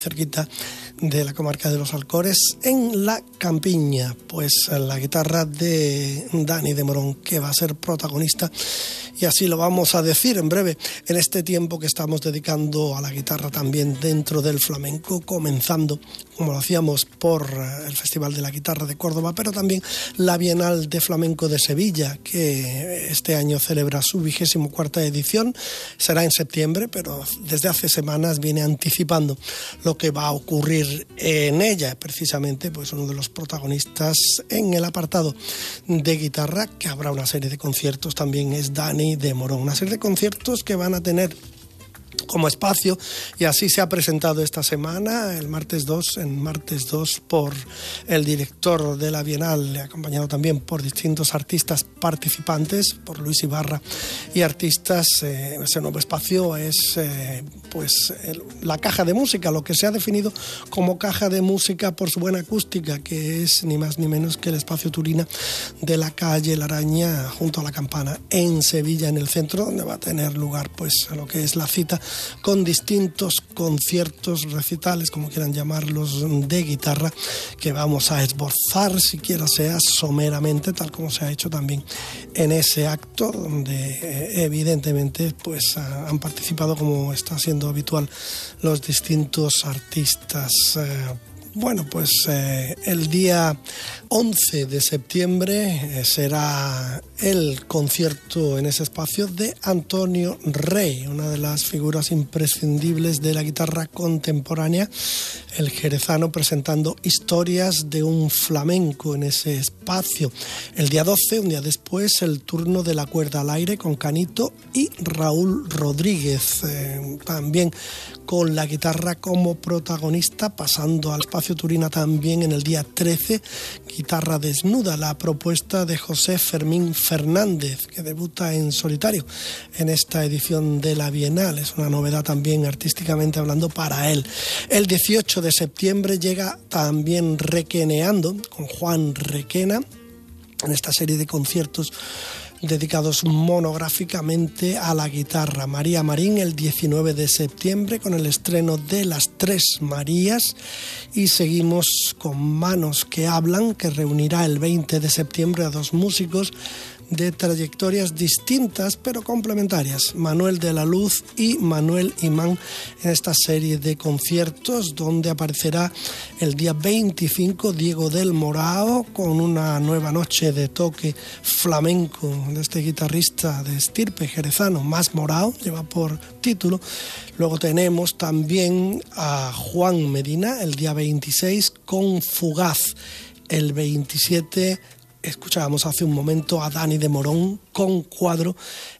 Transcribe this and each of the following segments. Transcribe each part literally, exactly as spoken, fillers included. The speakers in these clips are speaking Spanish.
cerquita de la comarca de los Alcores, en la Campiña. Pues la guitarra de Dani de Morón, que va a ser protagonista, y así lo vamos a decir en breve, en este tiempo que estamos dedicando a la guitarra también dentro del flamenco, comenzando, como lo hacíamos, por el Festival de la Guitarra de Córdoba, pero también la Bienal de Flamenco de Sevilla, que este año celebra su vigésimo cuarta edición. Será en septiembre, pero desde hace semanas viene anticipando lo que va a ocurrir en ella. Precisamente, pues uno de los protagonistas en el apartado de guitarra, que habrá una serie de conciertos, también es Dani de Morón. Una serie de conciertos que van a tener como espacio, y así se ha presentado esta semana, el martes dos, en martes dos, por el director de la Bienal, acompañado también por distintos artistas participantes, por Luis Ibarra y artistas. Eh, ese nuevo espacio es eh, pues el, la caja de música, lo que se ha definido como caja de música por su buena acústica, que es ni más ni menos que el espacio Turina de la calle La Araña, junto a la Campana, en Sevilla, en el centro, donde va a tener lugar pues lo que es la cita con distintos conciertos, recitales, como quieran llamarlos, de guitarra, que vamos a esbozar, siquiera sea someramente, tal como se ha hecho también en ese acto, donde eh, evidentemente pues han participado, como está siendo habitual, los distintos artistas. Eh, Bueno, pues eh, el día once de septiembre eh, será el concierto en ese espacio de Antonio Rey, una de las figuras imprescindibles de la guitarra contemporánea, el jerezano, presentando historias de un flamenco en ese espacio. El día doce, un día después, el turno de la cuerda al aire con Canito y Raúl Rodríguez, eh, también con la guitarra como protagonista, pasando al espacio Turina también en el día trece, guitarra desnuda, la propuesta de José Fermín Fernández, que debuta en solitario en esta edición de la Bienal. Es una novedad también artísticamente hablando para él. El dieciocho de septiembre llega también Requeneando, con Juan Requena, en esta serie de conciertos dedicados monográficamente a la guitarra. María Marín el diecinueve de septiembre con el estreno de Las Tres Marías, y seguimos con Manos que Hablan, que reunirá el veinte de septiembre a dos músicos de trayectorias distintas pero complementarias, Manuel de la Luz y Manuel Imán, en esta serie de conciertos, donde aparecerá el día veinticinco Diego del Morao con una nueva noche de toque flamenco de este guitarrista de estirpe jerezano, Más Morao, lleva por título. Luego tenemos también a Juan Medina el día veintiséis con Fugaz. El veintisiete escuchábamos hace un momento a Dani de Morón con Cuadro,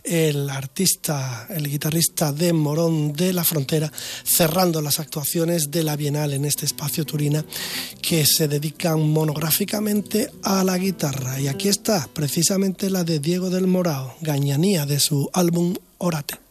el artista, el guitarrista de Morón de la Frontera, cerrando las actuaciones de la Bienal en este espacio Turina, que se dedican monográficamente a la guitarra. Y aquí está precisamente la de Diego del Morao, Gañanía, de su álbum Orate.